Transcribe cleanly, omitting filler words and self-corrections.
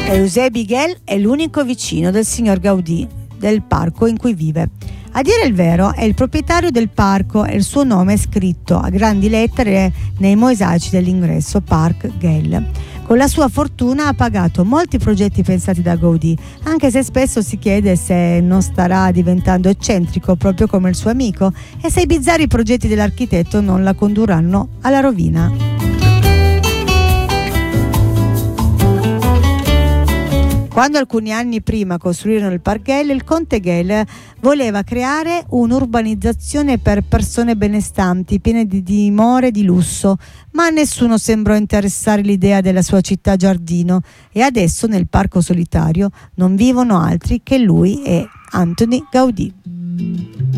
Eusebio Biguel è l'unico vicino del signor Gaudí del parco in cui vive. A dire il vero, è il proprietario del parco e il suo nome è scritto a grandi lettere nei mosaici dell'ingresso Parc Güell. Con la sua fortuna ha pagato molti progetti pensati da Gaudí, anche se spesso si chiede se non starà diventando eccentrico proprio come il suo amico e se i bizzarri progetti dell'architetto non la condurranno alla rovina. Quando alcuni anni prima costruirono il Parc Güell, il conte Güell voleva creare un'urbanizzazione per persone benestanti, piene di dimore di lusso, ma a nessuno sembrò interessare l'idea della sua città giardino e adesso nel parco solitario non vivono altri che lui e Antoni Gaudí.